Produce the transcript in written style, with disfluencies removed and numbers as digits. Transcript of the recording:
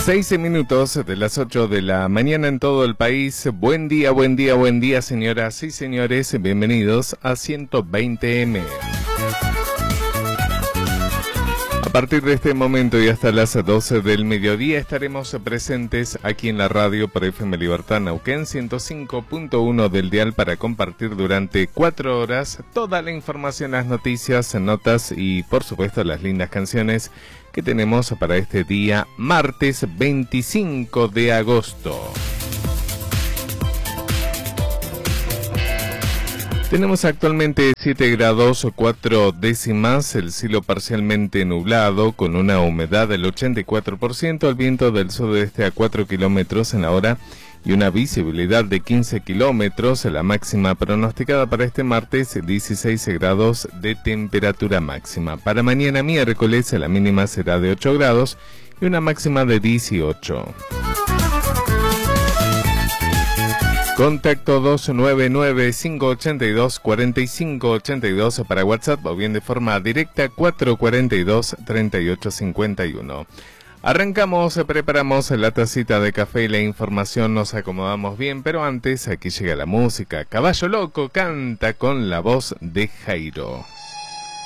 6 minutos de las 8 de la mañana en todo el país. Buen día, buen día, buen día, señoras y señores. Bienvenidos a 120M. A partir de este momento y hasta las 12 del mediodía estaremos presentes aquí en la radio por FM Libertad Neuquén 105.1 del dial para compartir durante 4 horas toda la información, las noticias, notas y por supuesto las lindas canciones que tenemos para este día martes 25 de agosto. Tenemos actualmente 7 grados 4 décimas, el cielo parcialmente nublado con una humedad del 84%, el viento del sudeste a 4 kilómetros en la hora y una visibilidad de 15 kilómetros, la máxima pronosticada para este martes 16 grados de temperatura máxima. Para mañana miércoles la mínima será de 8 grados y una máxima de 18. Contacto 299-582-4582 para WhatsApp o bien de forma directa 442-3851. Arrancamos, preparamos la tacita de café y la información, nos acomodamos bien, pero antes aquí llega la música. Caballo Loco canta con la voz de Jairo.